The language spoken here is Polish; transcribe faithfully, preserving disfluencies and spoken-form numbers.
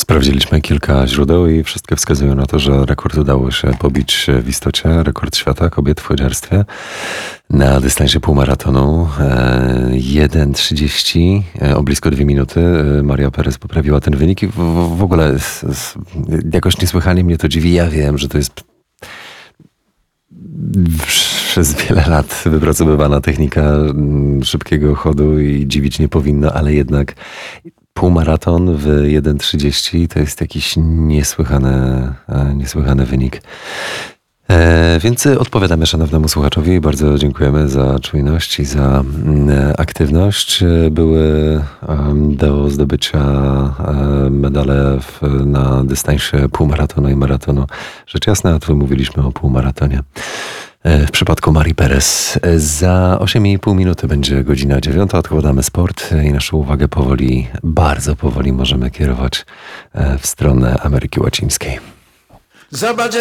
Sprawdziliśmy kilka źródeł i wszystkie wskazują na to, że rekord udało się pobić w istocie. Rekord świata kobiet w chodziarstwie na dystansie półmaratonu. jeden trzydzieści, o blisko dwie minuty. Maria Perez poprawiła ten wynik i w, w ogóle jakoś niesłychanie mnie to dziwi. Ja wiem, że to jest przez wiele lat wypracowywana technika szybkiego chodu i dziwić nie powinno, ale jednak półmaraton w jeden trzydzieści to jest jakiś niesłychany, niesłychany wynik. E, więc odpowiadamy szanownemu słuchaczowi. Bardzo dziękujemy za czujność i za e, aktywność. Były e, do zdobycia e, medale w, na dystansie półmaratonu i maratonu. Rzecz jasna, a tu mówiliśmy o półmaratonie. W przypadku Marii Perez. Za osiem i pół minuty będzie godzina dziewiąta. Odkładamy sport i naszą uwagę powoli, bardzo powoli możemy kierować w stronę Ameryki Łacińskiej. Zobacz,